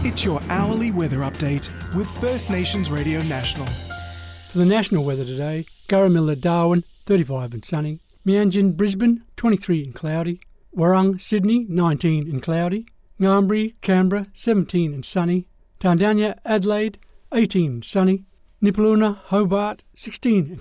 It's your hourly weather update with First Nations Radio National. For the national weather today, Garramilla, Darwin, 35 and sunny. Meanjin, Brisbane, 23 and cloudy. Warrung, Sydney, 19 and cloudy. Ngambri, Canberra, 17 and sunny. Tandanya, Adelaide, 18 and sunny. Nipaluna, Hobart, 16 and